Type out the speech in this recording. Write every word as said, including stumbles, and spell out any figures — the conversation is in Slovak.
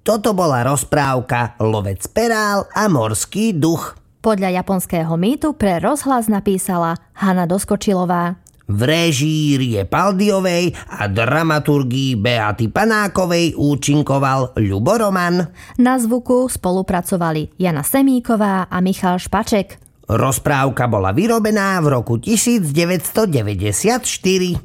Toto bola rozprávka Lovec perál a morský duch. Podľa japonského mýtu pre rozhlas napísala Hana Doskočilová. V réžírie Paldiovej a dramaturgii Beaty Panákovej účinkoval Ľubo Roman. Na zvuku spolupracovali Jana Semíková a Michal Špaček. Rozprávka bola vyrobená v roku devätnásťstodeväťdesiatštyri.